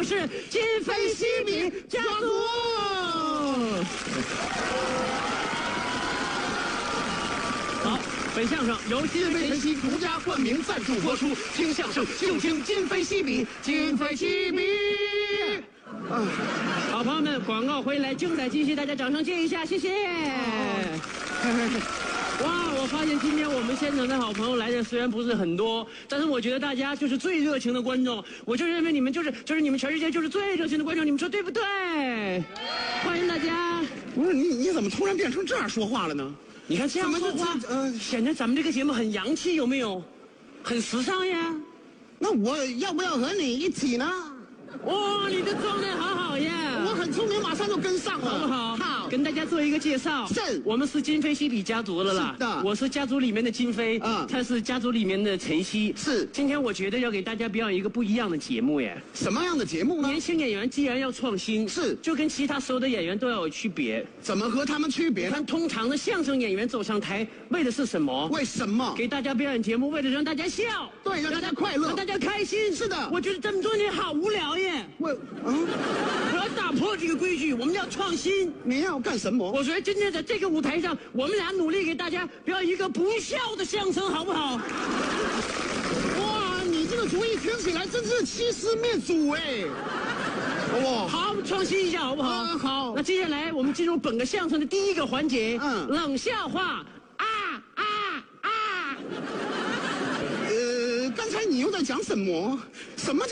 就是今非昔比家族。好，本相声由今非昔比独家冠名赞助播出，听相声就听今非昔比，今非昔比。好朋友们，广告回来，精彩继续，大家掌声接一下，谢谢。哇，我发现今天我们现场的好朋友来的虽然不是很多，但是我觉得大家就是最热情的观众，我就认为你们就是你们全世界就是最热情的观众，你们说对不对？欢迎大家。 不是你怎么突然变成这样说话了呢？ 你看这样说话，显得咱们这个节目很洋气，有没有？很时尚呀。 那我要不要和你一起呢？ 哇，你的状态好好呀！ 我很聪明，马上就跟上了， 好不好？ 好， 跟大家做一个介绍。 是， 我们是今非昔比家族的啦。 是的， 我是家族里面的金飞，他是家族里面的晨曦。 是， 今天我觉得要给大家表演一个不一样的节目耶。 什么样的节目呢？ 年轻演员既然要创新， 是， 就跟其他所有的演员都要有区别。 怎么和他们区别呢？ 看通常的相声演员走上台，为的是什么？ 为什么？ 给大家表演节目，为了让大家笑， 对，让大家快乐， 让大家开心。 是的， 我觉得这么多年好无聊耶。我要打破这个规矩，我们要创新。 你要干什么？ 我觉得今天在这个舞台上，我们俩努力给大家表演一个不笑的相声，好不好？ 哇，你这个主意听起来真是欺师灭祖哎！哇， 好，我们创新一下，好不好？ 好。 那接下来我们进入本个相声的第一个环节，冷笑话。 刚才你又在讲什么？什么？